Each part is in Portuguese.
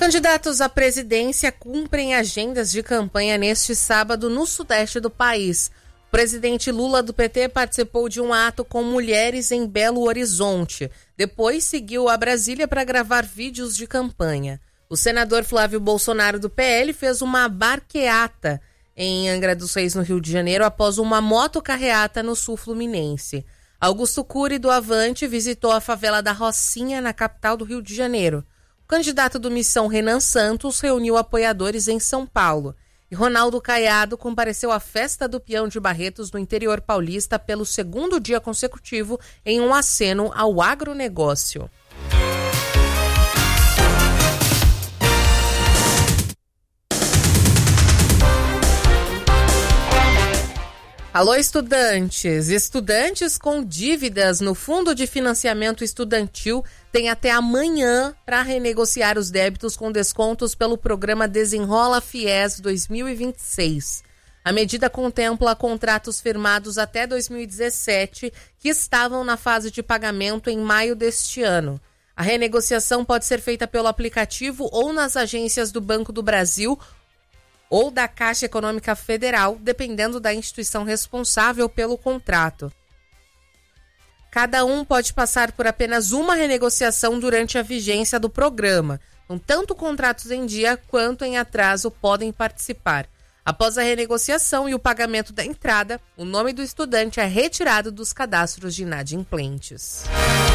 Candidatos à presidência cumprem agendas de campanha neste sábado no sudeste do país. O presidente Lula do PT participou de um ato com mulheres em Belo Horizonte. Depois seguiu a Brasília para gravar vídeos de campanha. O senador Flávio Bolsonaro do PL fez uma barqueata em Angra dos Reis, no Rio de Janeiro, após uma motocarreata no sul fluminense. Augusto Cury do Avante visitou a favela da Rocinha, na capital do Rio de Janeiro. O candidato do Missão, Renan Santos, reuniu apoiadores em São Paulo. E Ronaldo Caiado compareceu à Festa do Peão de Barretos, no interior paulista, pelo segundo dia consecutivo, em um aceno ao agronegócio. Alô, estudantes! Estudantes com dívidas no Fundo de Financiamento Estudantil têm até amanhã para renegociar os débitos com descontos pelo programa Desenrola Fies 2026. A medida contempla contratos firmados até 2017 que estavam na fase de pagamento em maio deste ano. A renegociação pode ser feita pelo aplicativo ou nas agências do Banco do Brasil ou da Caixa Econômica Federal, dependendo da instituição responsável pelo contrato. Cada um pode passar por apenas uma renegociação durante a vigência do programa. Então, tanto contratos em dia quanto em atraso podem participar. Após a renegociação e o pagamento da entrada, o nome do estudante é retirado dos cadastros de inadimplentes.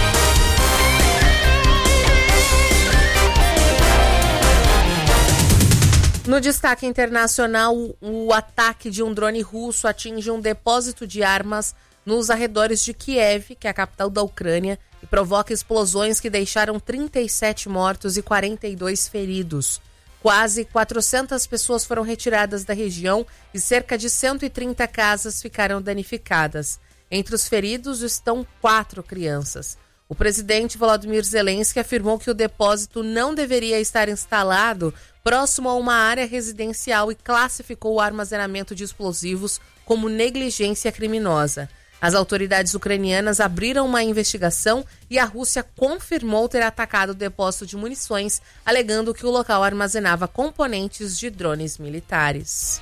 No destaque internacional, o ataque de um drone russo atinge um depósito de armas nos arredores de Kiev, que é a capital da Ucrânia, e provoca explosões que deixaram 37 mortos e 42 feridos. Quase 400 pessoas foram retiradas da região e cerca de 130 casas ficaram danificadas. Entre os feridos estão 4 crianças. O presidente Volodymyr Zelensky afirmou que o depósito não deveria estar instalado próximo a uma área residencial e classificou o armazenamento de explosivos como negligência criminosa. As autoridades ucranianas abriram uma investigação e a Rússia confirmou ter atacado o depósito de munições, alegando que o local armazenava componentes de drones militares.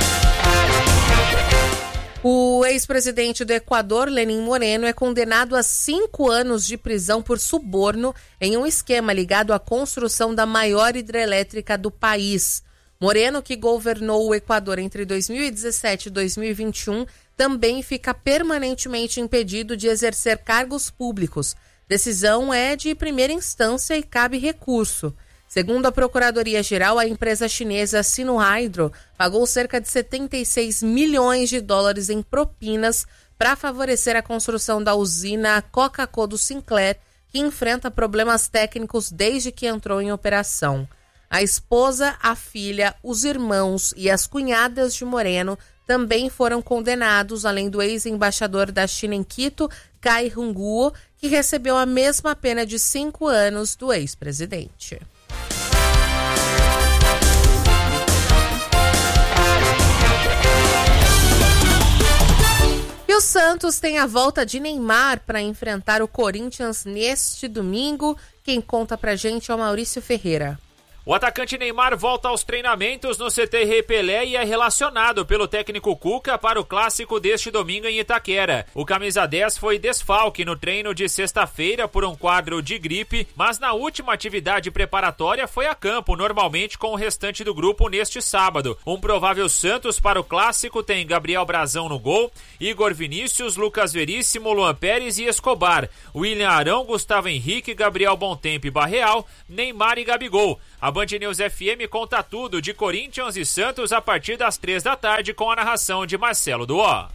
O ex-presidente do Equador, Lenín Moreno, é condenado a 5 anos de prisão por suborno em um esquema ligado à construção da maior hidrelétrica do país. Moreno, que governou o Equador entre 2017 e 2021, também fica permanentemente impedido de exercer cargos públicos. Decisão é de primeira instância e cabe recurso. Segundo a Procuradoria-Geral, a empresa chinesa Sinohydro pagou cerca de 76 milhões de dólares em propinas para favorecer a construção da usina Coca-Cola do Sinclair, que enfrenta problemas técnicos desde que entrou em operação. A esposa, a filha, os irmãos e as cunhadas de Moreno também foram condenados, além do ex-embaixador da China em Quito, Cai Hongguo, que recebeu a mesma pena de 5 anos do ex-presidente. E o Santos tem a volta de Neymar para enfrentar o Corinthians neste domingo. Quem conta pra gente é o Maurício Ferreira. O atacante Neymar volta aos treinamentos no CT Rei Pelé e é relacionado pelo técnico Cuca para o clássico deste domingo em Itaquera. O camisa 10 foi desfalque no treino de sexta-feira por um quadro de gripe, mas na última atividade preparatória foi a campo, normalmente com o restante do grupo neste sábado. Um provável Santos para o clássico tem Gabriel Brazão no gol, Igor Vinícius, Lucas Veríssimo, Luan Pérez e Escobar, William Arão, Gustavo Henrique, Gabriel Bontempo e Barreal, Neymar e Gabigol. A Band News FM conta tudo de Corinthians e Santos a partir das 3 da tarde com a narração de Marcelo Duó.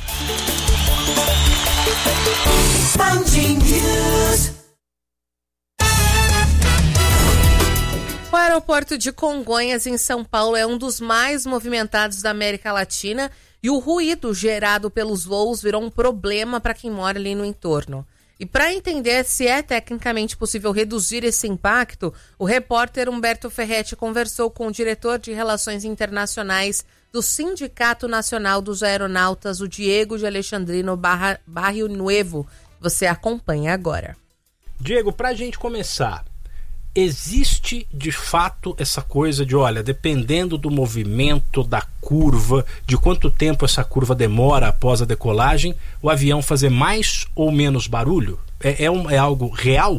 O aeroporto de Congonhas, em São Paulo, é um dos mais movimentados da América Latina e o ruído gerado pelos voos virou um problema para quem mora ali no entorno. E para entender se é tecnicamente possível reduzir esse impacto, o repórter Humberto Ferretti conversou com o diretor de Relações Internacionais do Sindicato Nacional dos Aeronautas, o Diego de Alexandrino Barrio Nuevo. Você acompanha agora. Diego, para a gente começar, existe de fato essa coisa de, olha, dependendo do movimento da curva, de quanto tempo essa curva demora após a decolagem, o avião fazer mais ou menos barulho? É algo real?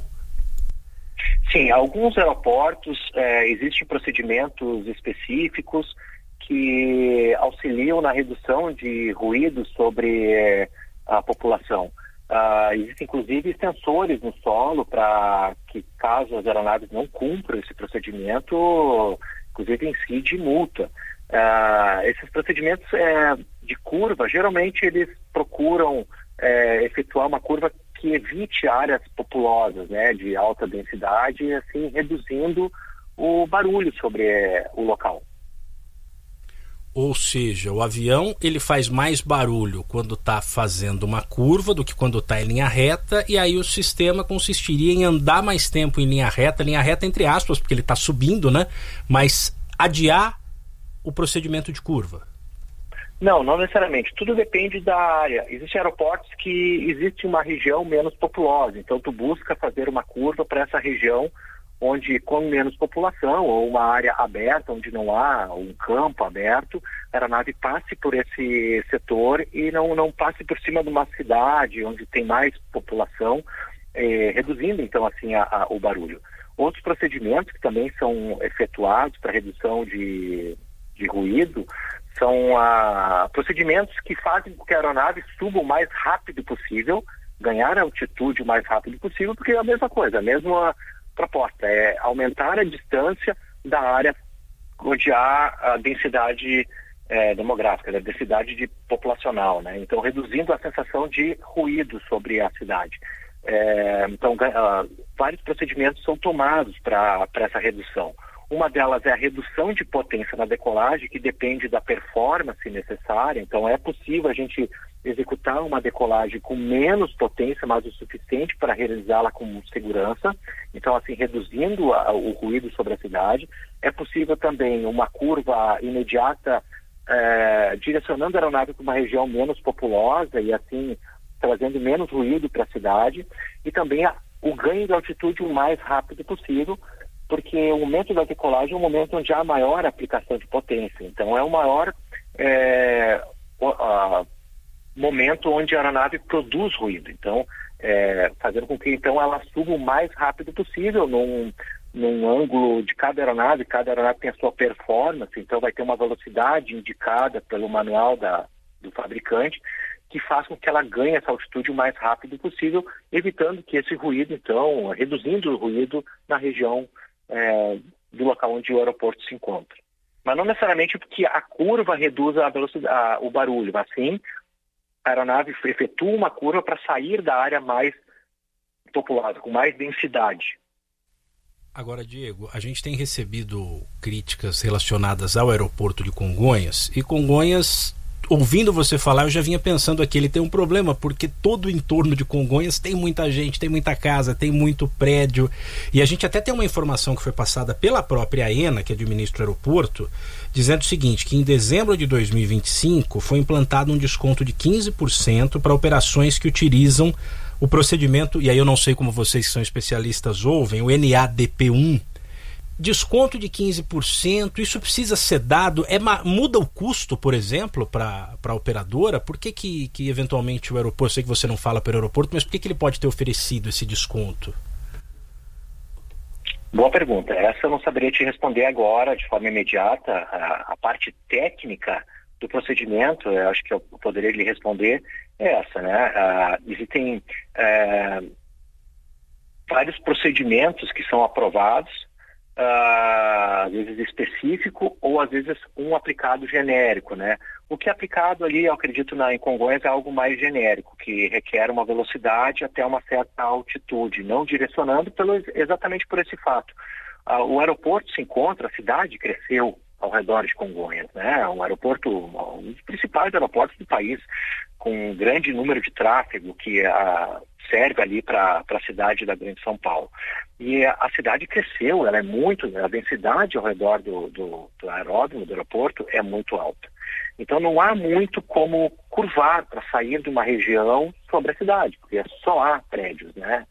Sim, alguns aeroportos existem procedimentos específicos que auxiliam na redução de ruído sobre a população. Existem inclusive sensores no solo para que, caso as aeronaves não cumpram esse procedimento, inclusive incide multa. Esses procedimentos de curva, geralmente eles procuram efetuar uma curva que evite áreas populosas, né, de alta densidade, assim reduzindo o barulho sobre o local. Ou seja, o avião ele faz mais barulho quando está fazendo uma curva do que quando está em linha reta, e aí o sistema consistiria em andar mais tempo em linha reta entre aspas, porque ele está subindo, né? Mas adiar o procedimento de curva. Não necessariamente. Tudo depende da área. Existem aeroportos que existe uma região menos populosa, então tu busca fazer uma curva para essa região onde com menos população ou uma área aberta onde não há um campo aberto, a aeronave passe por esse setor e não passe por cima de uma cidade onde tem mais população, reduzindo então assim o barulho. Outros procedimentos que também são efetuados para redução de ruído são procedimentos que fazem com que a aeronave suba o mais rápido possível, ganhar altitude o mais rápido possível, porque é a mesma coisa, a mesma proposta, é aumentar a distância da área onde há a densidade demográfica, a densidade populacional, né? Então, reduzindo a sensação de ruído sobre a cidade. Então, vários procedimentos são tomados para essa redução. Uma delas é a redução de potência na decolagem, que depende da performance necessária. Então, é possível a gente executar uma decolagem com menos potência, mas o suficiente para realizá-la com segurança. Então, assim, reduzindo o ruído sobre a cidade. É possível também uma curva imediata, direcionando a aeronave para uma região menos populosa e, assim, trazendo menos ruído para a cidade. E também o ganho de altitude o mais rápido possível, porque o momento da decolagem é um momento onde há maior aplicação de potência. Então, é o maior momento onde a aeronave produz ruído. Então, fazendo com que então ela suba o mais rápido possível num ângulo de cada aeronave tem a sua performance, então vai ter uma velocidade indicada pelo manual do fabricante, que faz com que ela ganhe essa altitude o mais rápido possível, evitando que esse ruído, então, reduzindo o ruído na região do local onde o aeroporto se encontra. Mas não necessariamente porque a curva reduza a velocidade, o barulho, mas sim a aeronave efetua uma curva para sair da área mais populosa, com mais densidade. Agora, Diego, a gente tem recebido críticas relacionadas ao aeroporto de Congonhas, e Congonhas, ouvindo você falar, eu já vinha pensando aqui, ele tem um problema, porque todo o entorno de Congonhas tem muita gente, tem muita casa, tem muito prédio, e a gente até tem uma informação que foi passada pela própria AENA, que administra o aeroporto, dizendo o seguinte, que em dezembro de 2025 foi implantado um desconto de 15% para operações que utilizam o procedimento, e aí eu não sei como vocês que são especialistas ouvem, o NADP1, desconto de 15%, isso precisa ser dado, muda o custo, por exemplo, para a operadora? Por que eventualmente o aeroporto, sei que você não fala para o aeroporto, mas por que ele pode ter oferecido esse desconto? Boa pergunta. Essa eu não saberia te responder agora, de forma imediata. A parte técnica do procedimento, eu acho que eu poderia lhe responder essa, né? Existem vários procedimentos que são aprovados, às vezes específico ou às vezes um aplicado genérico, né? O que é aplicado ali, eu acredito, em Congonhas é algo mais genérico, que requer uma velocidade até uma certa altitude, não direcionando exatamente por esse fato. O aeroporto se encontra, a cidade cresceu ao redor de Congonhas, né? Um dos principais aeroportos do país, com um grande número de tráfego que serve ali para a cidade da Grande São Paulo. E a cidade cresceu, ela é a densidade ao redor do aeródromo, do aeroporto, é muito alta. Então não há muito como curvar para sair de uma região sobre a cidade, porque só há prédios, né?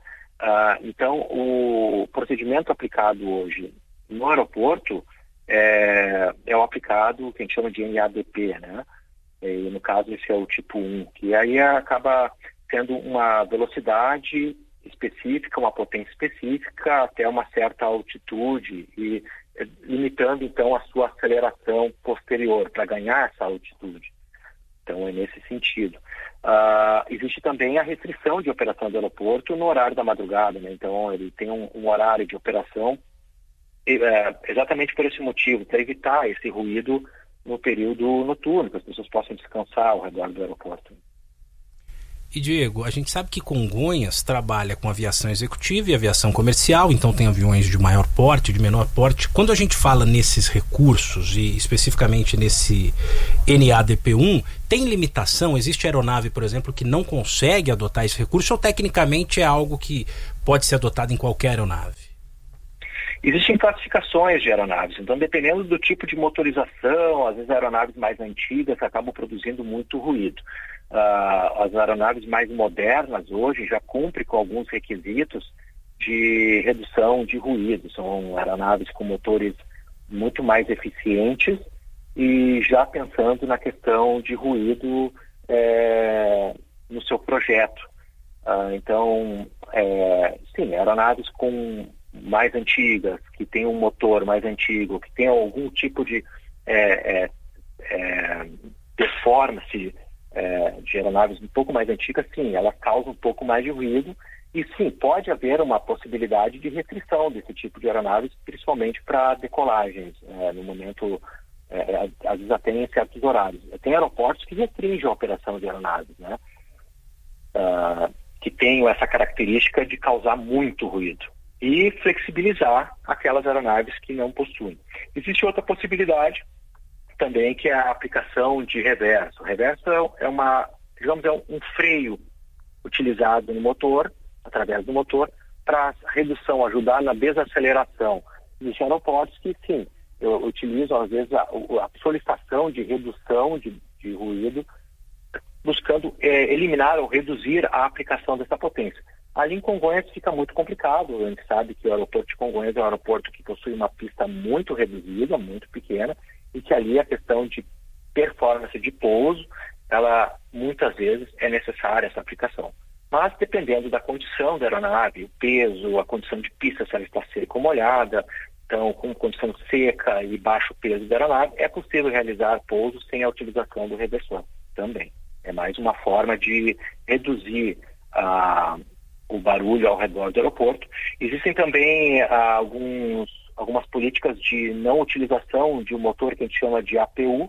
Então, o procedimento aplicado hoje no aeroporto é o aplicado que a gente chama de NADP, né? E no caso, esse é o tipo 1, que aí acaba tendo uma velocidade específica, uma potência específica até uma certa altitude e limitando, então, a sua aceleração posterior para ganhar essa altitude. Então, é nesse sentido. Existe também a restrição de operação do aeroporto no horário da madrugada, né? Então, ele tem um horário de operação exatamente por esse motivo, para evitar esse ruído no período noturno, que as pessoas possam descansar ao redor do aeroporto. E Diego, a gente sabe que Congonhas trabalha com aviação executiva e aviação comercial, então tem aviões de maior porte, de menor porte. Quando a gente fala nesses recursos e especificamente nesse NADP1, tem limitação? Existe aeronave, por exemplo, que não consegue adotar esse recurso ou tecnicamente é algo que pode ser adotado em qualquer aeronave? Existem classificações de aeronaves, então dependendo do tipo de motorização, às vezes aeronaves mais antigas acabam produzindo muito ruído. As aeronaves mais modernas hoje já cumprem com alguns requisitos de redução de ruído. São aeronaves com motores muito mais eficientes e já pensando na questão de ruído no seu projeto. Então, sim, aeronaves com mais antigas, que tem um motor mais antigo, que tem algum tipo de performance de aeronaves um pouco mais antigas, sim, elas causam um pouco mais de ruído e sim, pode haver uma possibilidade de restrição desse tipo de aeronaves, principalmente para decolagens, no momento, às vezes até em certos horários. Tem aeroportos que restringem a operação de aeronaves, né? Que tenham essa característica de causar muito ruído e flexibilizar aquelas aeronaves que não possuem. Existe outra possibilidade também, que é a aplicação de reverso. O reverso é um freio utilizado no motor, através do motor, para redução, ajudar na desaceleração. Existem aeroportos que, sim, utilizam, às vezes, a solicitação de redução de ruído, buscando eliminar ou reduzir a aplicação dessa potência. Ali em Congonhas fica muito complicado. A gente sabe que o aeroporto de Congonhas é um aeroporto que possui uma pista muito reduzida, muito pequena, e que ali a questão de performance de pouso, ela muitas vezes é necessária essa aplicação. Mas dependendo da condição da aeronave, o peso, a condição de pista, se ela está seca ou molhada, então com condição seca e baixo peso da aeronave, é possível realizar pouso sem a utilização do reversor também. É mais uma forma de reduzir o barulho ao redor do aeroporto. Existem também algumas políticas de não utilização de um motor que a gente chama de APU,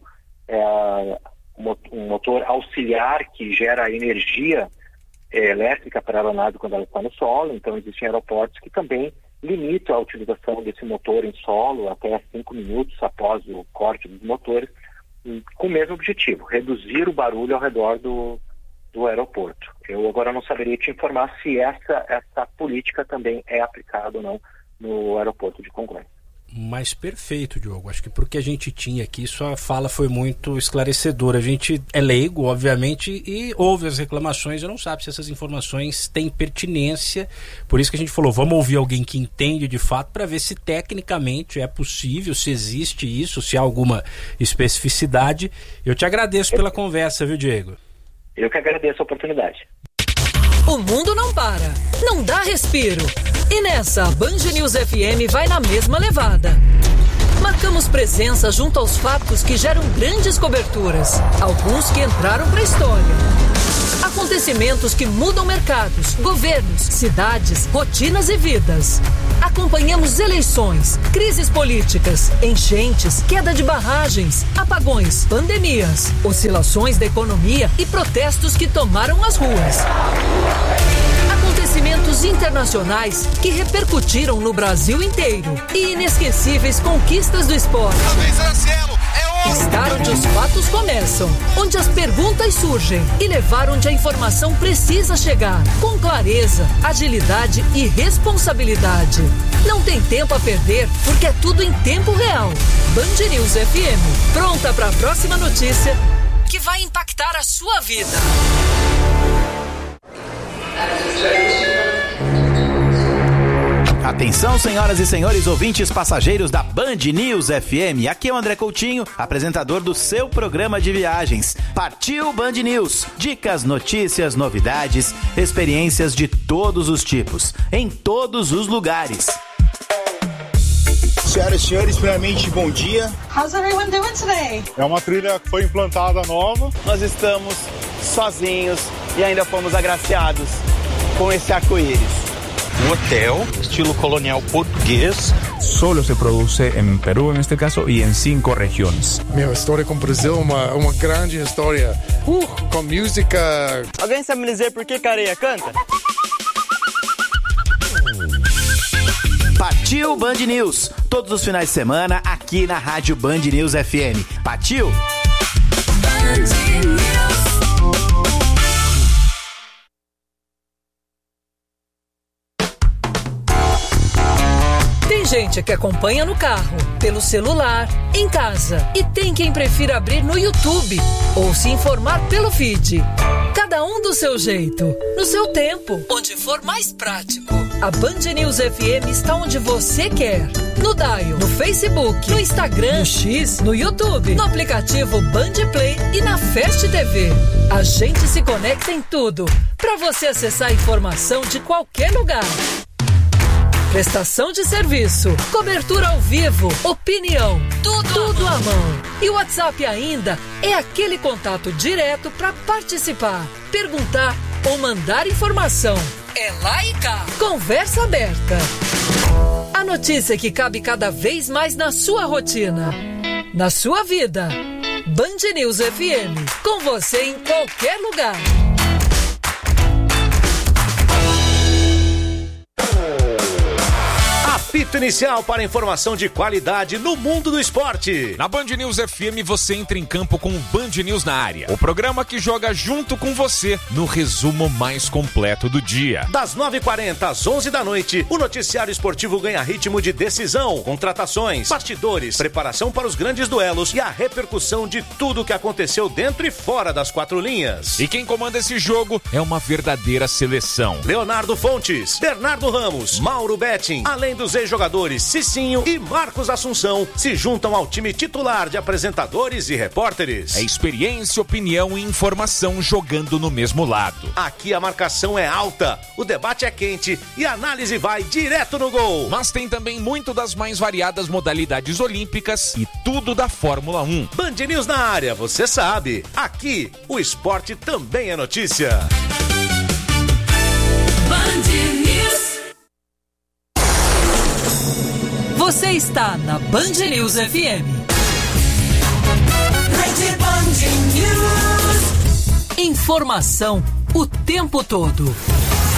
um motor auxiliar que gera energia elétrica para a aeronave quando ela está no solo. Então existem aeroportos que também limitam a utilização desse motor em solo até 5 minutos após o corte dos motores, com o mesmo objetivo, reduzir o barulho ao redor do aeroporto. Eu agora não saberia te informar se essa política também é aplicada ou não no aeroporto de Congonhas. Mas perfeito, Diogo. Acho que porque a gente tinha aqui, sua fala foi muito esclarecedora. A gente é leigo, obviamente, e ouve as reclamações e não sabe se essas informações têm pertinência. Por isso que a gente falou, vamos ouvir alguém que entende de fato para ver se tecnicamente é possível, se existe isso, se há alguma especificidade. Eu te agradeço pela conversa, viu, Diego? Eu que agradeço a oportunidade. O mundo não para, não dá respiro. E nessa, a Band News FM vai na mesma levada. Marcamos presença junto aos fatos que geram grandes coberturas, alguns que entraram para a história. Acontecimentos que mudam mercados, governos, cidades, rotinas e vidas. Acompanhamos eleições, crises políticas, enchentes, queda de barragens, apagões, pandemias, oscilações da economia e protestos que tomaram as ruas. Acontecimentos internacionais que repercutiram no Brasil inteiro e inesquecíveis conquistas do esporte. Estar onde os fatos começam, onde as perguntas surgem e levar onde a informação precisa chegar, com clareza, agilidade e responsabilidade. Não tem tempo a perder, porque é tudo em tempo real. Band News FM, pronta para a próxima notícia que vai impactar a sua vida. Atenção, senhoras e senhores ouvintes passageiros da Band News FM. Aqui é o André Coutinho, apresentador do seu programa de viagens. Partiu Band News. Dicas, notícias, novidades, experiências de todos os tipos, em todos os lugares. Senhoras e senhores, primeiramente, bom dia. How's everyone doing today? É uma trilha que foi implantada nova. Nós estamos sozinhos e ainda fomos agraciados com esse arco-íris. Um hotel, estilo colonial português. Solo se produce en Perú, en este caso, y en 5 regiones. Minha história com o Brasil é uma grande história. Com música. Alguém sabe me dizer por que Careia canta? Partiu Band News. Todos os finais de semana aqui na Rádio Band News FM. Partiu? Band News. Tem gente que acompanha no carro, pelo celular, em casa. E tem quem prefira abrir no YouTube ou se informar pelo feed. Cada um do seu jeito, no seu tempo, onde for mais prático. A Band News FM está onde você quer. No Dial, no Facebook, no Instagram, no X, no YouTube, no aplicativo Band Play e na Fast TV. A gente se conecta em tudo, para você acessar a informação de qualquer lugar. Prestação de serviço, cobertura ao vivo, opinião, tudo à mão. E o WhatsApp ainda é aquele contato direto para participar, perguntar ou mandar informação. É lá e cá. Conversa aberta. A notícia que cabe cada vez mais na sua rotina, na sua vida. Band News FM, com você em qualquer lugar. Apito inicial para informação de qualidade no mundo do esporte. Na Band News FM você entra em campo com o Band News na área. O programa que joga junto com você no resumo mais completo do dia. Das 9h40 às 11 da noite, o noticiário esportivo ganha ritmo de decisão, contratações, bastidores, preparação para os grandes duelos e a repercussão de tudo o que aconteceu dentro e fora das 4 linhas. E quem comanda esse jogo é uma verdadeira seleção. Leonardo Fontes, Bernardo Ramos, Mauro Betting, além dos ex-jogadores Cicinho e Marcos Assunção, se juntam ao time titular de apresentadores e repórteres. É experiência, opinião e informação jogando no mesmo lado. Aqui a marcação é alta, o debate é quente e a análise vai direto no gol. Mas tem também muito das mais variadas modalidades olímpicas e tudo da Fórmula 1. Band News na área, você sabe. Aqui, o esporte também é notícia. Você está na Band News FM. Rede Band News. Informação o tempo todo.